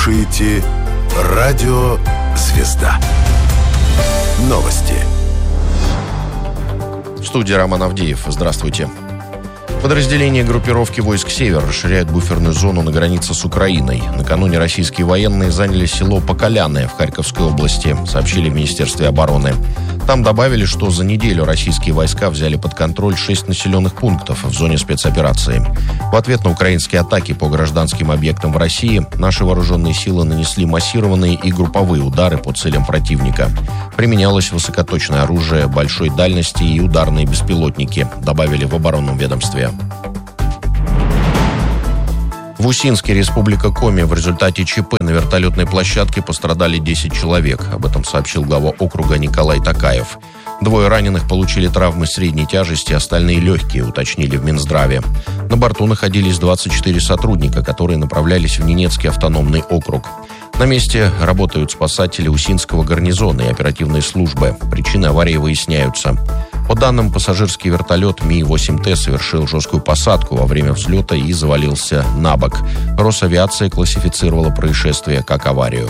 слушаете «Радио Звезда». Новости. В студии Роман Авдеев. Здравствуйте. Подразделения группировки войск «Север» расширяют буферную зону на границе с Украиной. Накануне российские военные заняли село Поколяны в Харьковской области, сообщили в Министерстве обороны. Там добавили, что за неделю российские войска взяли под контроль 6 населенных пунктов в зоне спецоперации. В ответ на украинские атаки по гражданским объектам в России наши вооруженные силы нанесли массированные и групповые удары по целям противника. Применялось высокоточное оружие большой дальности и ударные беспилотники, добавили в оборонном ведомстве. В Усинске, Республика Коми, в результате ЧП на вертолетной площадке пострадали 10 человек. Об этом сообщил глава округа Николай Такаев. 2 раненых получили травмы средней тяжести, остальные легкие, уточнили в Минздраве. На борту находились 24 сотрудника, которые направлялись в Ненецкий автономный округ. На месте работают спасатели Усинского гарнизона и оперативные службы. Причины аварии выясняются. По данным, пассажирский вертолет Ми-8Т совершил жесткую посадку во время взлета и завалился на бок. Росавиация классифицировала происшествие как аварию.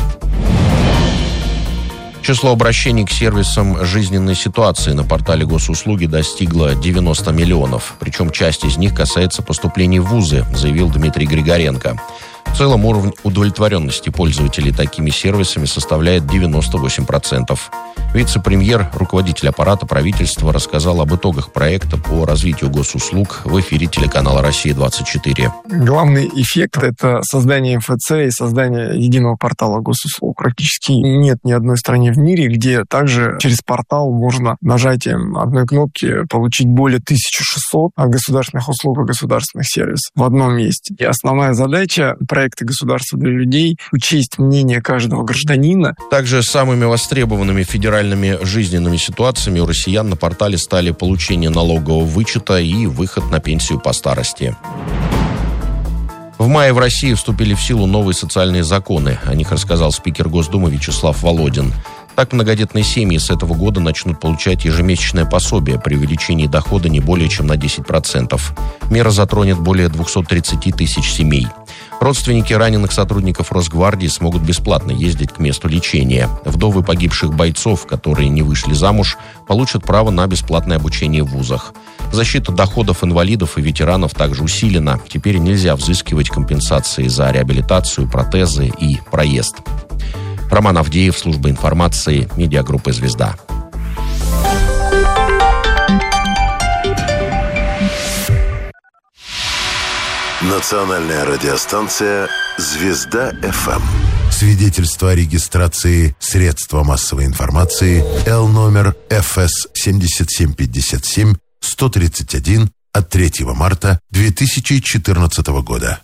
Число обращений к сервисам жизненной ситуации на портале госуслуги достигло 90 миллионов. Причем часть из них касается поступлений в вузы, заявил Дмитрий Григоренко. В целом уровень удовлетворенности пользователей такими сервисами составляет 98%. Вице-премьер, руководитель аппарата правительства, рассказал об итогах проекта по развитию госуслуг в эфире телеканала «Россия-24». Главный эффект – это создание МФЦ и создание единого портала госуслуг. Практически нет ни одной страны в мире, где также через портал можно нажатием одной кнопки получить более 1600 государственных услуг и государственных сервисов в одном месте. И основная задача проекта «Государство для людей» – учесть мнение каждого гражданина. Также самыми востребованными федеральными жизненными ситуациями у россиян на портале стали получение налогового вычета и выход на пенсию по старости. В мае в России вступили в силу новые социальные законы. О них рассказал спикер Госдумы Вячеслав Володин. Так, многодетные семьи с этого года начнут получать ежемесячное пособие при увеличении дохода не более чем на 10%. Мера затронет более 230 тысяч семей. Родственники раненых сотрудников Росгвардии смогут бесплатно ездить к месту лечения. Вдовы погибших бойцов, которые не вышли замуж, получат право на бесплатное обучение в вузах. Защита доходов инвалидов и ветеранов также усилена. Теперь нельзя взыскивать компенсации за реабилитацию, протезы и проезд. Роман Авдеев, служба информации, медиагруппа «Звезда». Национальная радиостанция «Звезда-ФМ». Свидетельство о регистрации средства массовой информации Л-номер ФС 7757-131 от 3 марта 2014 года.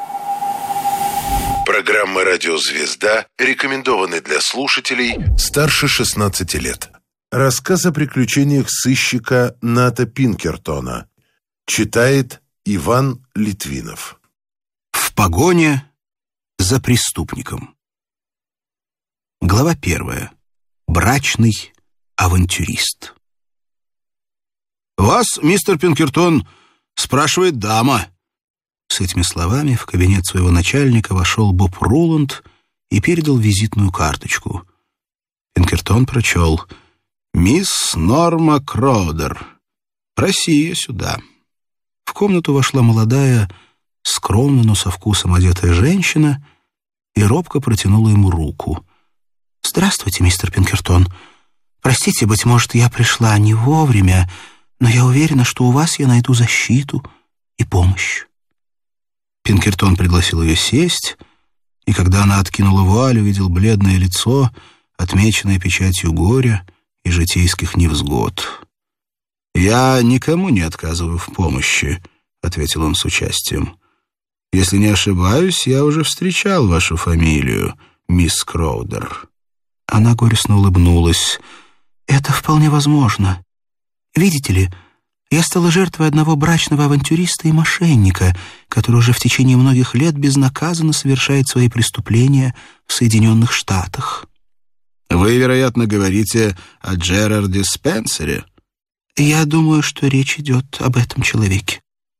Программы «Радио Звезда» рекомендованы для слушателей старше 16 лет. Рассказ о приключениях сыщика Ната Пинкертона. Читает Иван Литвинов. В погоне за преступником. Глава 1. Брачный авантюрист. «Вас, мистер Пинкертон, спрашивает дама». С этими словами в кабинет своего начальника вошел Боб Руланд и передал визитную карточку. Пинкертон прочел: «Мисс Норма Кроудер, проси ее сюда». В комнату вошла молодая, скромно, но со вкусом одетая женщина и робко протянула ему руку. «Здравствуйте, мистер Пинкертон. Простите, быть может, я пришла не вовремя, но я уверена, что у вас я найду защиту и помощь». Пинкертон пригласил ее сесть, и когда она откинула вуаль, увидел бледное лицо, отмеченное печатью горя и житейских невзгод. «Я никому не отказываю в помощи», — ответил он с участием. «Если не ошибаюсь, я уже встречал вашу фамилию, мисс Кроудер». Она горестно улыбнулась. «Это вполне возможно. Видите ли, я стала жертвой одного брачного авантюриста и мошенника, который уже в течение многих лет безнаказанно совершает свои преступления в Соединенных Штатах». «Вы, вероятно, говорите о Джерарде Спенсере?» «Я думаю, что речь идет об этом человеке. В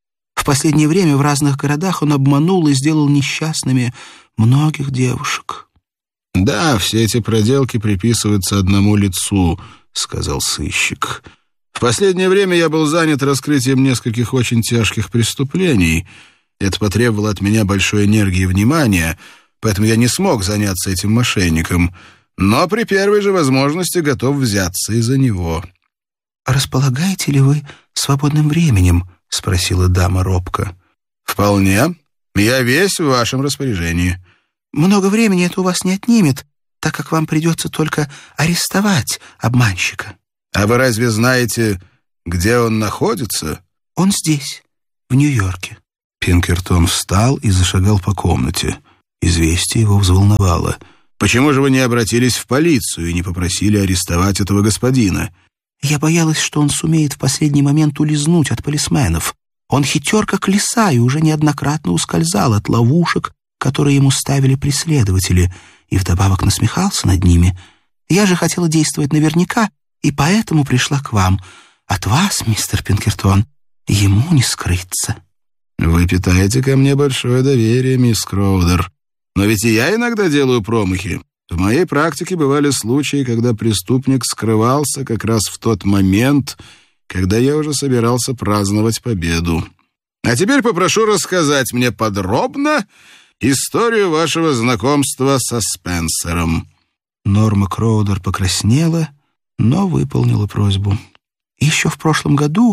последнее время в разных городах он обманул и сделал несчастными многих девушек». «Да, все эти проделки приписываются одному лицу», — сказал сыщик. «В последнее время я был занят раскрытием нескольких очень тяжких преступлений. Это потребовало от меня большой энергии и внимания, поэтому я не смог заняться этим мошенником, но при первой же возможности готов взяться и за него». «Располагаете ли вы свободным временем?» — спросила дама робко. «Вполне. Я весь в вашем распоряжении». «Много времени это у вас не отнимет, так как вам придется только арестовать обманщика». «А вы разве знаете, где он находится?» «Он здесь, в Нью-Йорке». Пинкертон встал и зашагал по комнате. Известие его взволновало. «Почему же вы не обратились в полицию и не попросили арестовать этого господина?» «Я боялась, что он сумеет в последний момент улизнуть от полисменов. Он хитер, как лиса, и уже неоднократно ускользал от ловушек, которые ему ставили преследователи, и вдобавок насмехался над ними. Я же хотела действовать наверняка, и поэтому пришла к вам. От вас, мистер Пинкертон, ему не скрыться». «Вы питаете ко мне большое доверие, мисс Кроудер. Но ведь и я иногда делаю промахи. В моей практике бывали случаи, когда преступник скрывался как раз в тот момент, когда я уже собирался праздновать победу. А теперь попрошу рассказать мне подробно историю вашего знакомства со Спенсером». Норма Кроудер покраснела, но выполнила просьбу. «Еще в прошлом году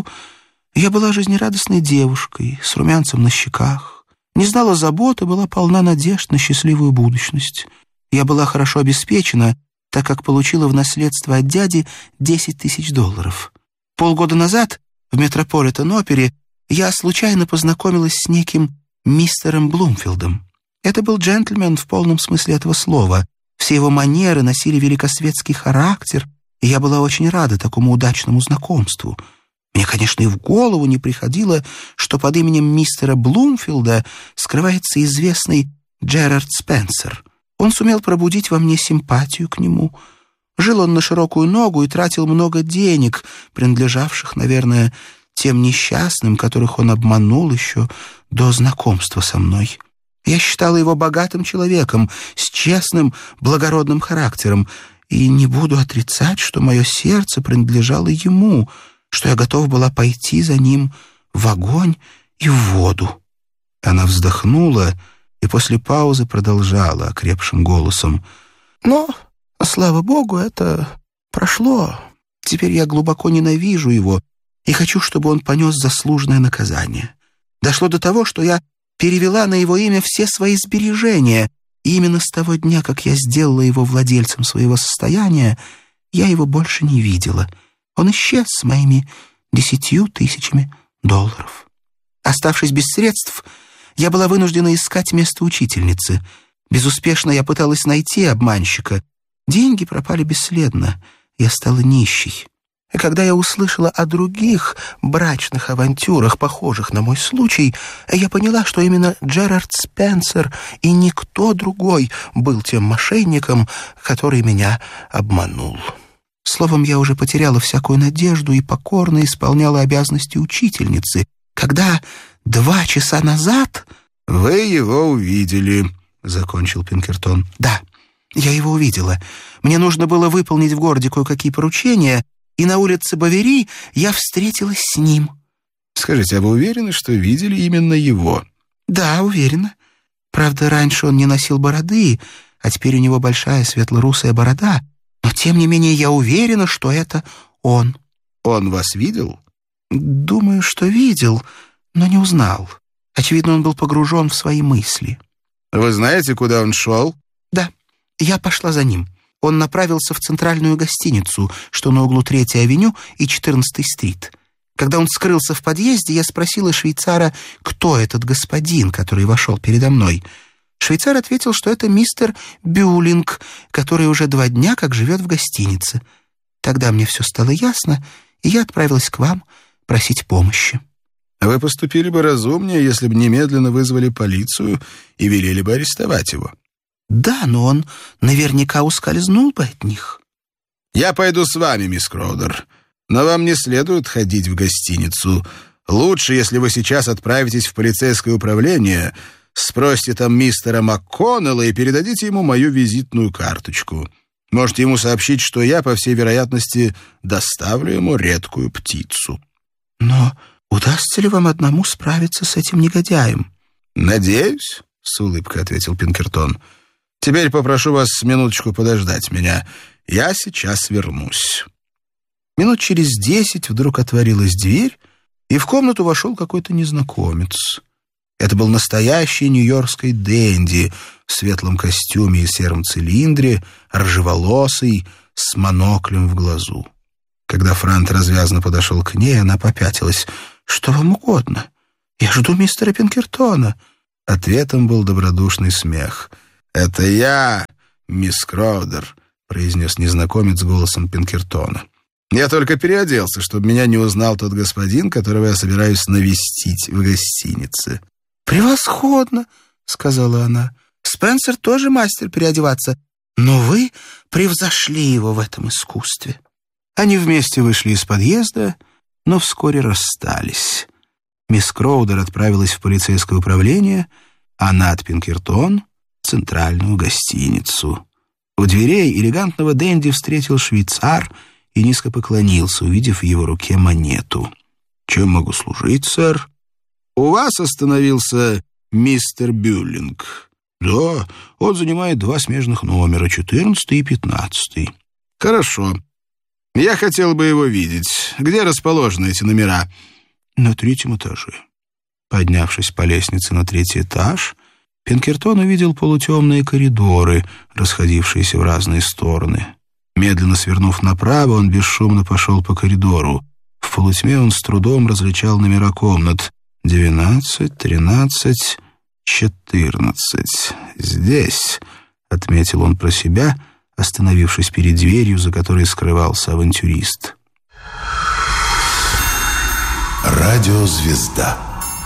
я была жизнерадостной девушкой, с румянцем на щеках, не знала забот и была полна надежд на счастливую будущность. Я была хорошо обеспечена, так как получила в наследство от дяди $10 000. Полгода назад в Метрополитен-опере я случайно познакомилась с неким мистером Блумфилдом. Это был джентльмен в полном смысле этого слова. Все его манеры носили великосветский характер, и я была очень рада такому удачному знакомству. Мне, конечно, и в голову не приходило, что под именем мистера Блумфилда скрывается известный Джерард Спенсер. Он сумел пробудить во мне симпатию к нему. Жил он на широкую ногу и тратил много денег, принадлежавших, наверное, тем несчастным, которых он обманул еще до знакомства со мной. Я считала его богатым человеком, с честным, благородным характером, и не буду отрицать, что мое сердце принадлежало ему, что я готова была пойти за ним в огонь и в воду». Она вздохнула и после паузы продолжала окрепшим голосом. «Но, слава богу, это прошло. Теперь я глубоко ненавижу его и хочу, чтобы он понес заслуженное наказание. Дошло до того, что я перевела на его имя все свои сбережения, и именно с того дня, как я сделала его владельцем своего состояния, я его больше не видела. Он исчез с моими $10 000. Оставшись без средств, я была вынуждена искать место учительницы. Безуспешно я пыталась найти обманщика. Деньги пропали бесследно. Я стала нищей. И когда я услышала о других брачных авантюрах, похожих на мой случай, я поняла, что именно Джерард Спенсер и никто другой был тем мошенником, который меня обманул. Словом, я уже потеряла всякую надежду и покорно исполняла обязанности учительницы, когда 2 часа назад... «Вы его увидели», — закончил Пинкертон. «Да, я его увидела. Мне нужно было выполнить в городе кое-какие поручения, и на улице Бавери я встретилась с ним». «Скажите, а вы уверены, что видели именно его?» «Да, уверена. Правда, раньше он не носил бороды, а теперь у него большая светло-русая борода, но тем не менее я уверена, что это он». «Он вас видел?» «Думаю, что видел, но не узнал. Очевидно, он был погружен в свои мысли». «Вы знаете, куда он шел?» «Да, я пошла за ним. Он направился в центральную гостиницу, что на углу 3-й авеню и 14-й стрит. Когда он скрылся в подъезде, я спросила швейцара, кто этот господин, который вошел передо мной. Швейцар ответил, что это мистер Бюлинг, который уже 2 дня как живет в гостинице. Тогда мне все стало ясно, и я отправилась к вам просить помощи». «Вы поступили бы разумнее, если бы немедленно вызвали полицию и велели бы арестовать его». «Да, но он наверняка ускользнул бы от них». «Я пойду с вами, мисс Кроудер, но вам не следует ходить в гостиницу. Лучше, если вы сейчас отправитесь в полицейское управление, спросите там мистера МакКоннелла и передадите ему мою визитную карточку. Можете ему сообщить, что я, по всей вероятности, доставлю ему редкую птицу». «Но удастся ли вам одному справиться с этим негодяем?» «Надеюсь», — с улыбкой ответил Пинкертон. «Теперь попрошу вас минуточку подождать меня. Я сейчас вернусь». Минут через 10 вдруг отворилась дверь, и в комнату вошел какой-то незнакомец. Это был настоящий нью-йоркский денди в светлом костюме и сером цилиндре, рыжеволосый, с моноклем в глазу. Когда Франт развязно подошел к ней, она попятилась. «Что вам угодно? Я жду мистера Пинкертона». Ответом был добродушный смех. «Это я, мисс Кроудер», — произнес незнакомец голосом Пинкертона. «Я только переоделся, чтобы меня не узнал тот господин, которого я собираюсь навестить в гостинице». «Превосходно», — сказала она. «Спенсер тоже мастер переодеваться, но вы превзошли его в этом искусстве». Они вместе вышли из подъезда, но вскоре расстались. Мисс Кроудер отправилась в полицейское управление, а Нат Пинкертон — в центральную гостиницу. У дверей элегантного денди встретил швейцар и низко поклонился, увидев в его руке монету. «Чем могу служить, сэр?» «У вас остановился мистер Бюллинг». «Да, он занимает 2 смежных номера, 14 и 15. «Хорошо. Я хотел бы его видеть. Где расположены эти номера?» «На 3-м этаже». Поднявшись по лестнице на 3-й этаж, Пинкертон увидел полутемные коридоры, расходившиеся в разные стороны. Медленно свернув направо, он бесшумно пошел по коридору. В полутьме он с трудом различал номера комнат. 12, 13, 14. «Здесь», — отметил он про себя, остановившись перед дверью, за которой скрывался авантюрист. Радиозвезда.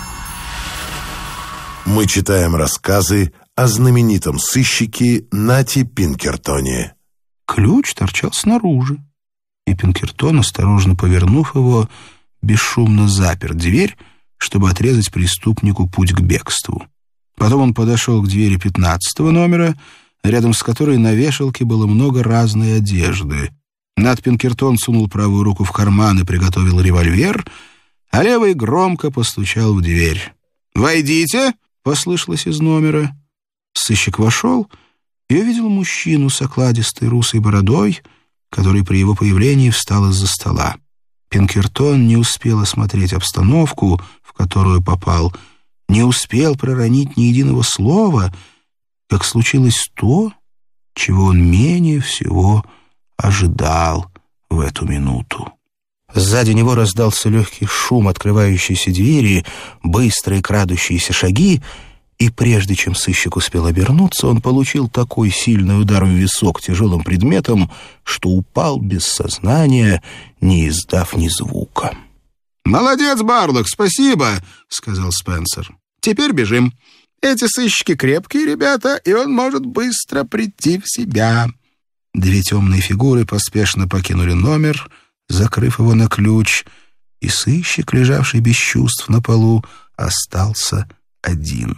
Мы читаем рассказы о знаменитом сыщике Нате Пинкертоне. Ключ торчал снаружи, и Пинкертон, осторожно повернув его, бесшумно запер дверь, чтобы отрезать преступнику путь к бегству. Потом он подошел к двери 15-го номера, рядом с которой на вешалке было много разной одежды. Нат Пинкертон сунул правую руку в карман и приготовил револьвер, а левый громко постучал в дверь. «Войдите!» — послышалось из номера. Сыщик вошел и увидел мужчину с окладистой русой бородой, который при его появлении встал из-за стола. Пинкертон не успел осмотреть обстановку, в которую попал, не успел проронить ни единого слова, как случилось то, чего он менее всего ожидал в эту минуту. Сзади него раздался легкий шум открывающейся двери, быстрые крадущиеся шаги, и прежде чем сыщик успел обернуться, он получил такой сильный удар в висок тяжелым предметом, что упал без сознания, не издав ни звука. «Молодец, Барлок, спасибо», — сказал Спенсер. «Теперь бежим. Эти сыщики крепкие ребята, и он может быстро прийти в себя». 2 темные фигуры поспешно покинули номер, закрыв его на ключ, и сыщик, лежавший без чувств на полу, остался один.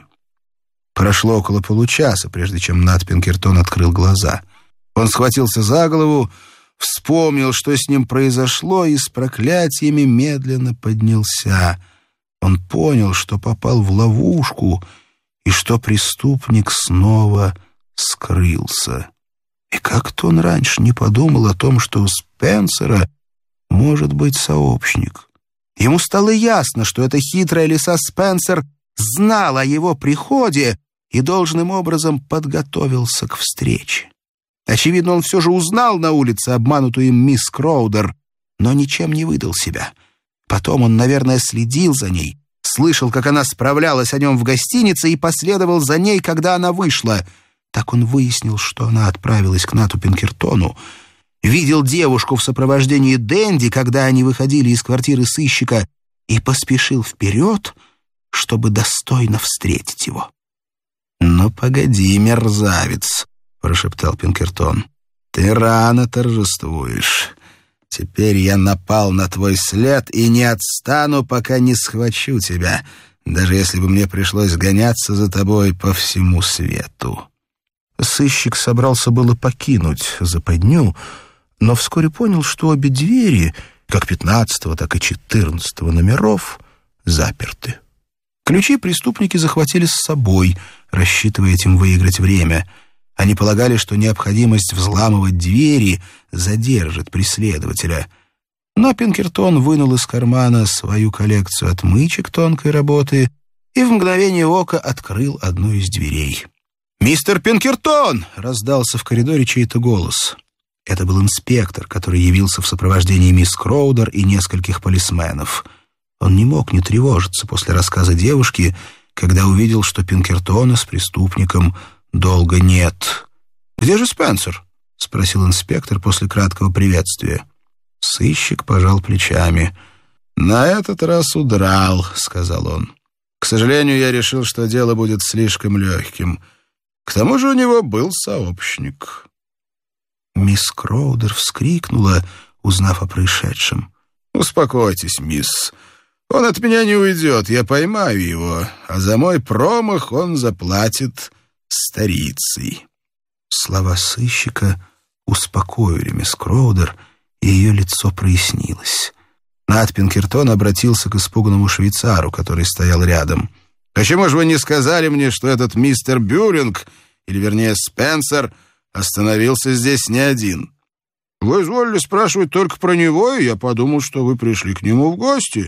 Прошло около получаса, прежде чем Нат Пинкертон открыл глаза. Он схватился за голову, вспомнил, что с ним произошло, и с проклятиями медленно поднялся. Он понял, что попал в ловушку и что преступник снова скрылся. И как-то он раньше не подумал о том, что у Спенсера может быть сообщник. Ему стало ясно, что эта хитрая лиса Спенсер знал о его приходе и должным образом подготовился к встрече. Очевидно, он все же узнал на улице обманутую им мисс Кроудер, но ничем не выдал себя. Потом он, наверное, следил за ней, слышал, как она справлялась о нем в гостинице и последовал за ней, когда она вышла. Так он выяснил, что она отправилась к Нату Пинкертону, видел девушку в сопровождении Дэнди, когда они выходили из квартиры сыщика, и поспешил вперед, чтобы достойно встретить его. «Ну, погоди, мерзавец», — прошептал Пинкертон. «Ты рано торжествуешь. Теперь я напал на твой след и не отстану, пока не схвачу тебя, даже если бы мне пришлось гоняться за тобой по всему свету». Сыщик собрался было покинуть западню, но вскоре понял, что обе двери, как 15-го, так и 14-го номеров, заперты. Ключи преступники захватили с собой, рассчитывая этим выиграть время. Они полагали, что необходимость взламывать двери задержит преследователя. Но Пинкертон вынул из кармана свою коллекцию отмычек тонкой работы и в мгновение ока открыл одну из дверей. «Мистер Пинкертон!» — раздался в коридоре чей-то голос. Это был инспектор, который явился в сопровождении мисс Кроудер и нескольких полисменов. Он не мог не тревожиться после рассказа девушки, когда увидел, что Пинкертона с преступником долго нет. «Где же Спенсер?» — спросил инспектор после краткого приветствия. Сыщик пожал плечами. «На этот раз удрал», — сказал он. «К сожалению, я решил, что дело будет слишком легким. К тому же у него был сообщник». Мисс Кроудер вскрикнула, узнав о происшедшем. «Успокойтесь, мисс. Он от меня не уйдет, я поймаю его, а за мой промах он заплатит старицей». Слова сыщика успокоили мисс Кроудер, и ее лицо прояснилось. Нат Пинкертон обратился к испуганному швейцару, который стоял рядом. «Почему же вы не сказали мне, что этот мистер Бюлинг, или вернее Спенсер, остановился здесь не один? Вы изволили спрашивать только про него, и я подумал, что вы пришли к нему в гости.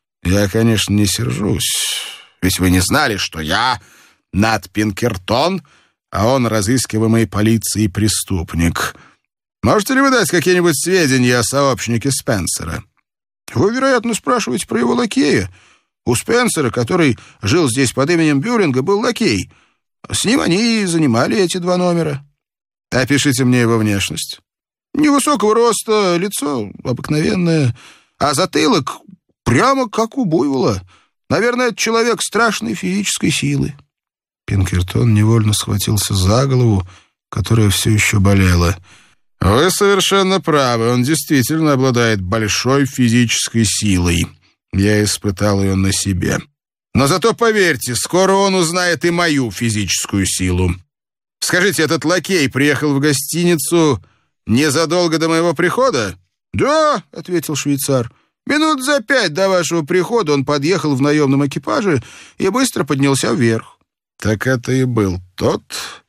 Я, конечно, не сержусь, ведь вы не знали, что я Нат Пинкертон, а он разыскиваемый полицией преступник. Можете ли вы дать какие-нибудь сведения о сообщнике Спенсера? Вы, вероятно, спрашиваете про его лакея. У Спенсера, который жил здесь под именем Бюлинга, был лакей. С ним они и занимали эти 2 номера. Опишите мне его внешность. Невысокого роста, лицо обыкновенное, а затылок прямо как у буйвола. Наверное, это человек страшной физической силы». Пинкертон невольно схватился за голову, которая все еще болела. «Вы совершенно правы, он действительно обладает большой физической силой. Я испытал ее на себе. Но зато, поверьте, скоро он узнает и мою физическую силу. Скажите, этот лакей приехал в гостиницу незадолго до моего прихода?» «Да», — ответил швейцар. «Минут за 5 до вашего прихода он подъехал в наемном экипаже и быстро поднялся вверх». «Так это и был тот,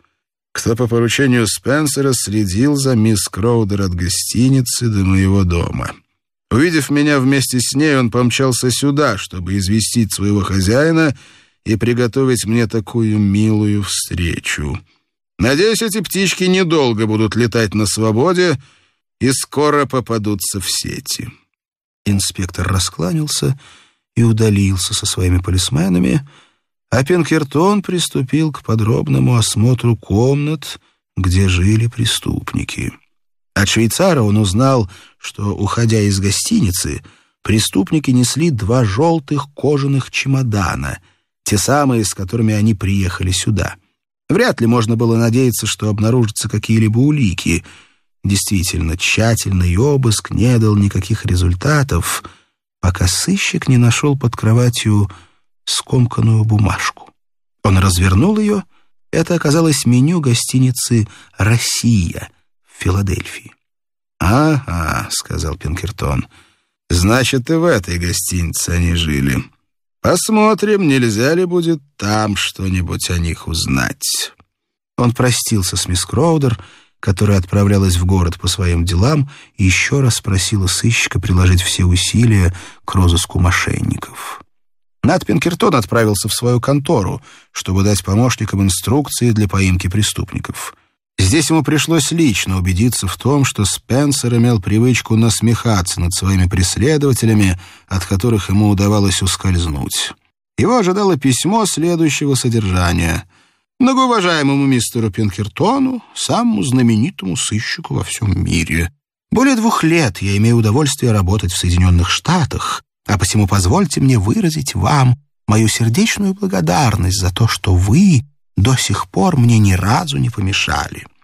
кто по поручению Спенсера следил за мисс Кроудер от гостиницы до моего дома. Увидев меня вместе с ней, он помчался сюда, чтобы известить своего хозяина и приготовить мне такую милую встречу. Надеюсь, эти птички недолго будут летать на свободе и скоро попадутся в сети». Инспектор раскланялся и удалился со своими полисменами, а Пинкертон приступил к подробному осмотру комнат, где жили преступники. От швейцара он узнал, что, уходя из гостиницы, преступники несли 2 желтых кожаных чемодана, те самые, с которыми они приехали сюда. Вряд ли можно было надеяться, что обнаружатся какие-либо улики. Действительно, тщательный обыск не дал никаких результатов, пока сыщик не нашел под кроватью скомканную бумажку. Он развернул ее. Это оказалось меню гостиницы «Россия» в Филадельфии. «Ага», — сказал Пинкертон, — «значит, и в этой гостинице они жили. Посмотрим, нельзя ли будет там что-нибудь о них узнать». Он простился с мисс Кроудер, которая отправлялась в город по своим делам, и еще раз просила сыщика приложить все усилия к розыску мошенников. Нат Пинкертон отправился в свою контору, чтобы дать помощникам инструкции для поимки преступников. Здесь ему пришлось лично убедиться в том, что Спенсер имел привычку насмехаться над своими преследователями, от которых ему удавалось ускользнуть. Его ожидало письмо следующего содержания: «Многоуважаемому мистеру Пинкертону, самому знаменитому сыщику во всем мире. Более 2 лет я имею удовольствие работать в Соединенных Штатах, а посему позвольте мне выразить вам мою сердечную благодарность за то, что вы до сих пор мне ни разу не помешали.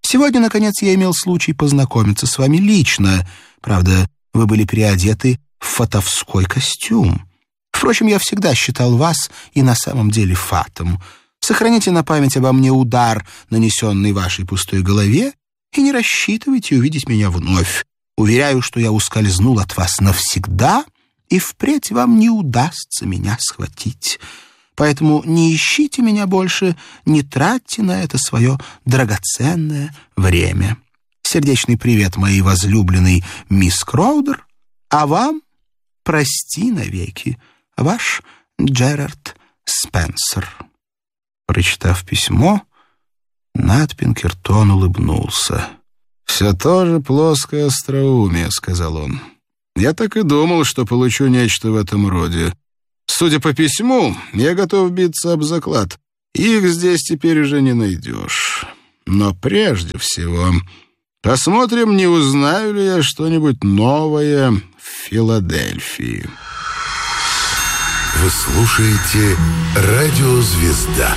Сегодня, наконец, я имел случай познакомиться с вами лично. Правда, вы были переодеты в фатовской костюм. Впрочем, я всегда считал вас и на самом деле фатом. Сохраните на память обо мне удар, нанесенный вашей пустой голове, и не рассчитывайте увидеть меня вновь. Уверяю, что я ускользнул от вас навсегда, и впредь вам не удастся меня схватить. Поэтому не ищите меня больше, не тратьте на это свое драгоценное время. Сердечный привет моей возлюбленной мисс Кроудер, а вам прости навеки, ваш Джерард Спенсер». Прочитав письмо, Нат Пинкертон улыбнулся. «Все то же плоское остроумие», — сказал он. «Я так и думал, что получу нечто в этом роде. Судя по письму, я готов биться об заклад. Их здесь теперь уже не найдешь. Но прежде всего посмотрим, не узнаю ли я что-нибудь новое в Филадельфии». Вы слушаете «Радио Звезда».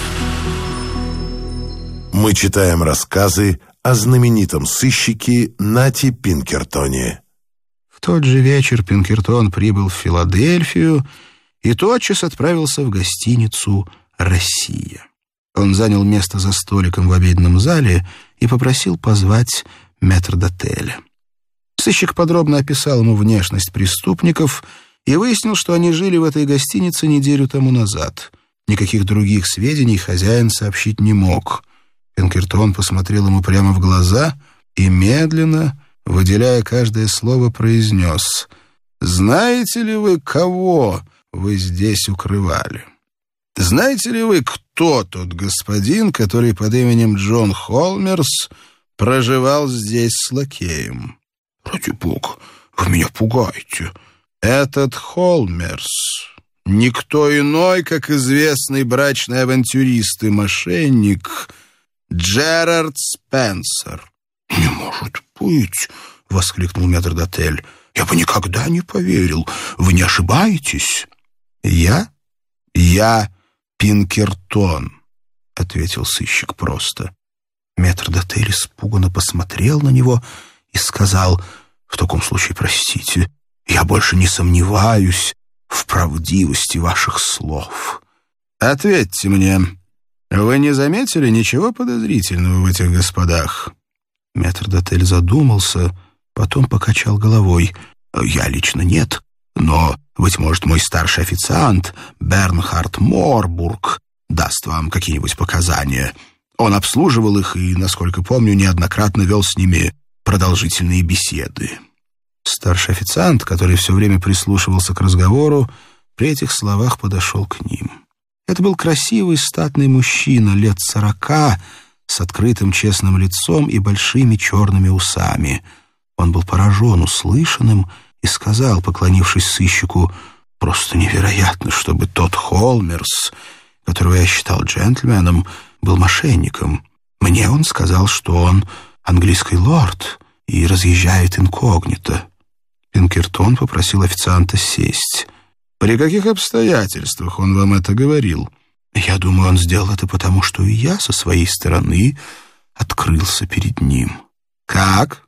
Мы читаем рассказы о знаменитом сыщике Нате Пинкертоне. В тот же вечер Пинкертон прибыл в Филадельфию и тотчас отправился в гостиницу «Россия». Он занял место за столиком в обеденном зале и попросил позвать метрдотеля. Сыщик подробно описал ему внешность преступников и выяснил, что они жили в этой гостинице неделю тому назад. Никаких других сведений хозяин сообщить не мог. Пинкертон посмотрел ему прямо в глаза и медленно, выделяя каждое слово, произнес: «Знаете ли вы, кого вы здесь укрывали? Знаете ли вы, кто тот господин, который под именем Джон Холмерс проживал здесь с лакеем?» «Ради бога, вы меня пугаете». «Этот Холмерс — никто иной, как известный брачный авантюрист и мошенник Джерард Спенсер». «Не может быть!» — воскликнул метрдотель. «Я бы никогда не поверил. Вы не ошибаетесь?» «Я Пинкертон», — ответил сыщик просто. Метрдотель испуганно посмотрел на него и сказал: «В таком случае, простите, я больше не сомневаюсь в правдивости ваших слов. Ответьте мне, вы не заметили ничего подозрительного в этих господах?» Метрдотель задумался, потом покачал головой. «Я лично нет, но, быть может, мой старший официант Бернхард Морбург даст вам какие-нибудь показания. Он обслуживал их и, насколько помню, неоднократно вел с ними продолжительные беседы». Старший официант, который все время прислушивался к разговору, при этих словах подошел к ним. Это был красивый статный мужчина лет 40, с открытым честным лицом и большими черными усами. Он был поражен услышанным и сказал, поклонившись сыщику: «Просто невероятно, чтобы тот Холмерс, которого я считал джентльменом, был мошенником. Мне он сказал, что он английский лорд и разъезжает инкогнито». Пинкертон попросил официанта сесть. «При каких обстоятельствах он вам это говорил?» «Я думаю, он сделал это потому, что и я со своей стороны открылся перед ним». «Как?»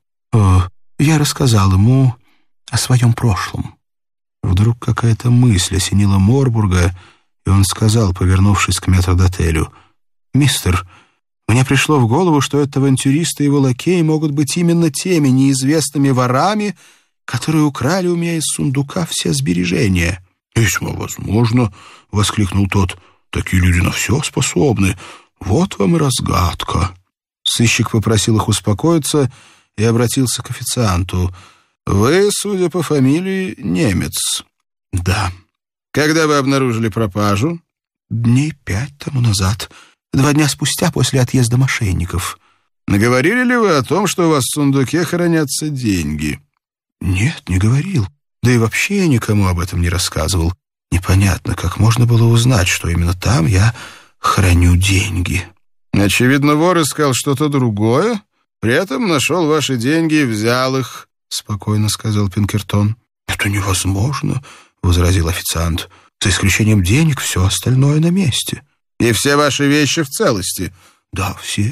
«Я рассказал ему о своем прошлом». Вдруг какая-то мысль осенила Морбурга, и он сказал, повернувшись к метрдотелю: «Мистер, мне пришло в голову, что этот авантюрист и его лакей могут быть именно теми неизвестными ворами, которые украли у меня из сундука все сбережения». «Весьма возможно», — воскликнул тот. «Такие люди на все способны. Вот вам и разгадка». Сыщик попросил их успокоиться и обратился к официанту. «Вы, судя по фамилии, немец?» «Да». «Когда вы обнаружили пропажу?» «Дней 5 тому назад. 2 дня спустя после отъезда мошенников». «Говорили ли вы о том, что у вас в сундуке хранятся деньги?» «Нет, не говорил. Да и вообще я никому об этом не рассказывал. Непонятно, как можно было узнать, что именно там я храню деньги». «Очевидно, вор искал что-то другое, при этом нашел ваши деньги и взял их», — спокойно сказал Пинкертон. «Это невозможно», — возразил официант. «За исключением денег, все остальное на месте». «И все ваши вещи в целости?» «Да, все.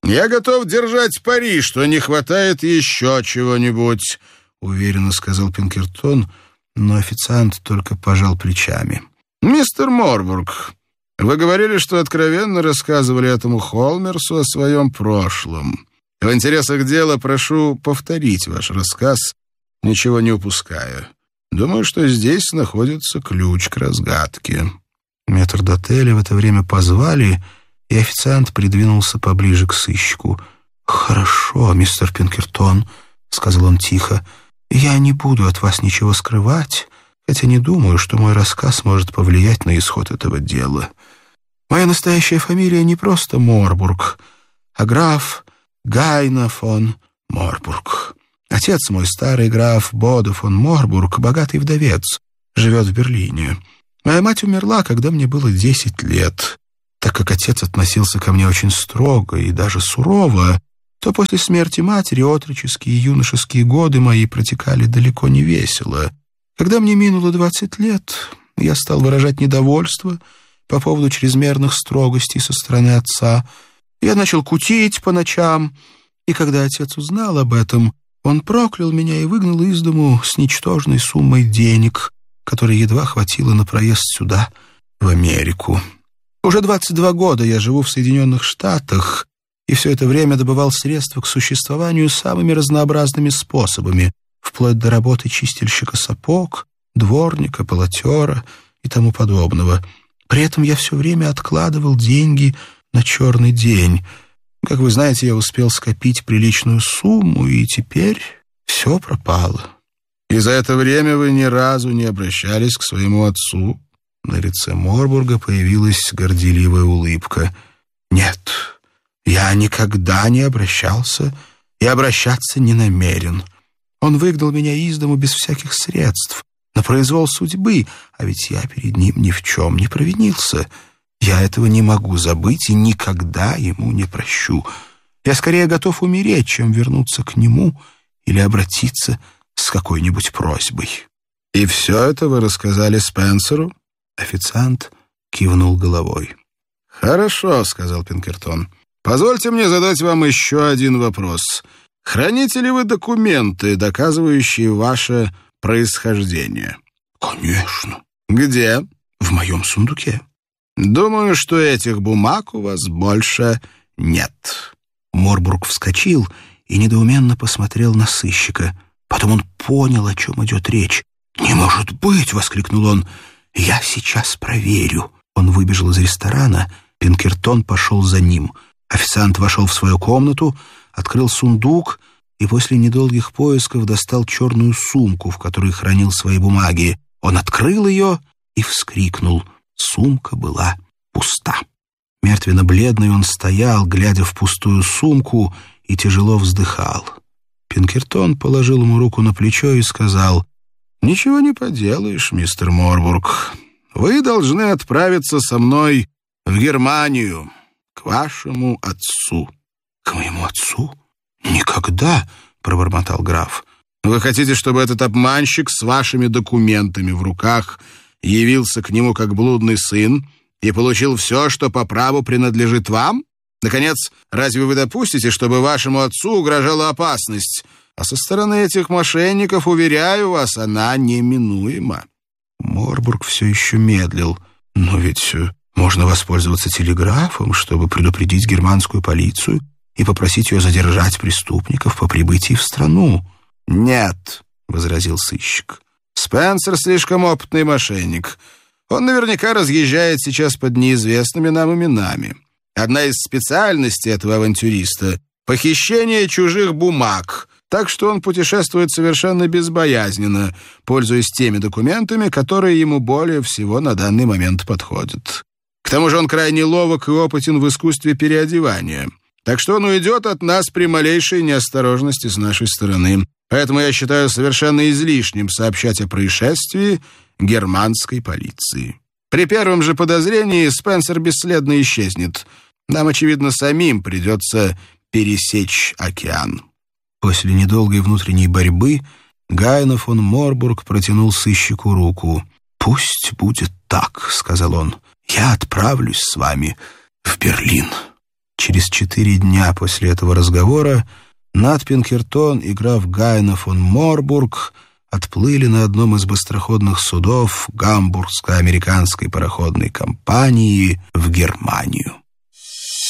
«Я готов держать пари, что не хватает еще чего-нибудь», — уверенно сказал Пинкертон, но официант только пожал плечами. «Мистер Морбург, вы говорили, что откровенно рассказывали этому Холмерсу о своем прошлом. В интересах дела прошу повторить ваш рассказ, ничего не упуская. Думаю, что здесь находится ключ к разгадке». Метрдотеля в это время позвали, и официант придвинулся поближе к сыщику. «Хорошо, мистер Пинкертон», — сказал он тихо, — «я не буду от вас ничего скрывать, хотя не думаю, что мой рассказ может повлиять на исход этого дела. Моя настоящая фамилия не просто Морбург, а граф Гайна фон Морбург. Отец мой, старый граф Бодо фон Морбург, богатый вдовец, живет в Берлине. Моя мать умерла, когда мне было 10 лет. Так как отец относился ко мне очень строго и даже сурово, то после смерти матери отроческие и юношеские годы мои протекали далеко не весело. Когда мне минуло 20 лет, я стал выражать недовольство по поводу чрезмерных строгостей со стороны отца. Я начал кутить по ночам, и когда отец узнал об этом, он проклял меня и выгнал из дому с ничтожной суммой денег, которой едва хватило на проезд сюда, в Америку. Уже 22 года я живу в Соединенных Штатах, и все это время добывал средства к существованию самыми разнообразными способами, вплоть до работы чистильщика сапог, дворника, полотера и тому подобного. При этом я все время откладывал деньги на черный день. Как вы знаете, я успел скопить приличную сумму, и теперь все пропало. И за это время вы ни разу не обращались к своему отцу?» На лице Морбурга появилась горделивая улыбка. «Нет, я никогда не обращался и обращаться не намерен. Он выгнал меня из дому без всяких средств, на произвол судьбы, а ведь я перед ним ни в чем не провинился. Я этого не могу забыть и никогда ему не прощу. Я скорее готов умереть, чем вернуться к нему или обратиться с какой-нибудь просьбой». «И все это вы рассказали Спенсеру?» Официант кивнул головой. «Хорошо», — сказал Пинкертон. «Позвольте мне задать вам еще один вопрос. Храните ли вы документы, доказывающие ваше происхождение?» «Конечно». «Где?» «В моем сундуке». «Думаю, что этих бумаг у вас больше нет». Морбург вскочил и недоуменно посмотрел на сыщика. Потом он понял, о чем идет речь. «Не может быть!» — воскликнул он. «Я сейчас проверю». Он выбежал из ресторана, Пинкертон пошел за ним. Официант вошел в свою комнату, открыл сундук и после недолгих поисков достал черную сумку, в которой хранил свои бумаги. Он открыл ее и вскрикнул. Сумка была пуста. Мертвенно-бледный он стоял, глядя в пустую сумку, и тяжело вздыхал. Пинкертон положил ему руку на плечо и сказал: «Ничего не поделаешь, мистер Морбург. Вы должны отправиться со мной в Германию, к вашему отцу». «К моему отцу? Никогда!» — пробормотал граф. «Вы хотите, чтобы этот обманщик с вашими документами в руках явился к нему как блудный сын и получил все, что по праву принадлежит вам? Наконец, разве вы допустите, чтобы вашему отцу угрожала опасность? А со стороны этих мошенников, уверяю вас, она неминуема». Морбург все еще медлил. «Но ведь можно воспользоваться телеграфом, чтобы предупредить германскую полицию и попросить ее задержать преступников по прибытии в страну». «Нет», — возразил сыщик. «Спенсер слишком опытный мошенник. Он наверняка разъезжает сейчас под неизвестными нам именами. Одна из специальностей этого авантюриста — похищение чужих бумаг, так что он путешествует совершенно безбоязненно, пользуясь теми документами, которые ему более всего на данный момент подходят. К тому же он крайне ловок и опытен в искусстве переодевания, так что он уйдет от нас при малейшей неосторожности с нашей стороны. Поэтому я считаю совершенно излишним сообщать о происшествии германской полиции. При первом же подозрении Спенсер бесследно исчезнет. Нам, очевидно, самим придется пересечь океан». После недолгой внутренней борьбы Гайна фон Морбург протянул сыщику руку. «Пусть будет так», — сказал он. «Я отправлюсь с вами в Берлин». Через 4 дня после этого разговора Нат Пинкертон и граф Гайна фон Морбург отплыли на одном из быстроходных судов Гамбургско-американской пароходной компании в Германию.